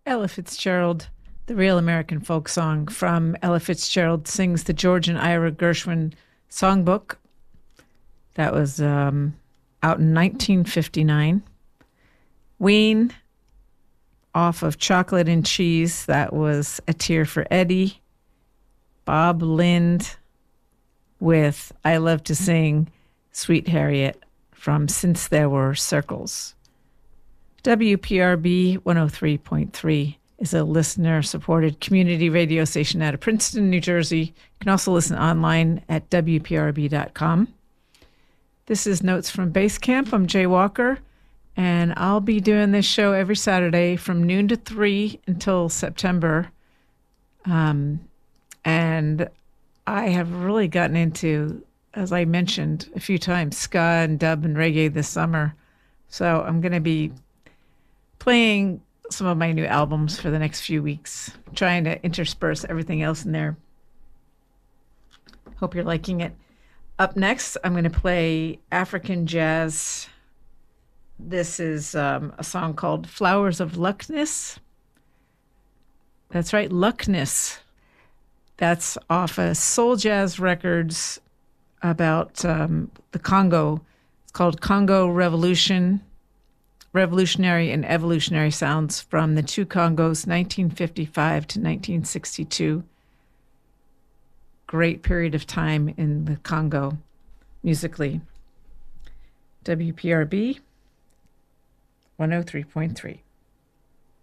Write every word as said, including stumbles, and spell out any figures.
Ella Fitzgerald, the real American folk song from Ella Fitzgerald Sings the George and Ira Gershwin Songbook. That was um, out in nineteen fifty-nine. Ween, off of Chocolate and Cheese. That was A Tear for Eddie. Bob Lind with I Love to Sing Sweet Harriet from Since There Were Circles. W P R B one oh three point three is a listener-supported community radio station out of Princeton, New Jersey. You can also listen online at W P R B dot com. This is Notes from Base Camp. I'm Jay Walker, and I'll be doing this show every Saturday from noon to three until September. Um, and I have really gotten into, as I mentioned a few times, ska and dub and reggae this summer. So I'm going to be playing some of my new albums for the next few weeks, trying to intersperse everything else in there. Hope you're liking it. Up next, I'm going to play African jazz. This is um, a song called Flowers of Luckness. That's right, Luckness. That's off of Soul Jazz Records about um, the Congo. It's called Congo Revolution. Revolutionary and Evolutionary Sounds from the Two Congos, nineteen fifty-five to nineteen sixty-two. Great period of time in the Congo, musically. W P R B one oh three point three.